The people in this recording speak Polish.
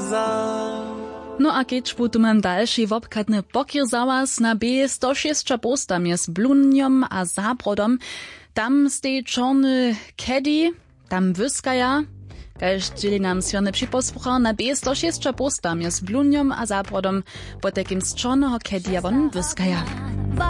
No a keď tu mam dalszy wopkatny pokir załaz na B106 postam jest Blunjom a Zabrodom, tam stej czorny Kedi, tam wyskaja, kaž dzieli nam sjony przyposłuchał na B106 postam jest Blunjom a Zabrodom, po takim z czornego Kedia won wyskaja.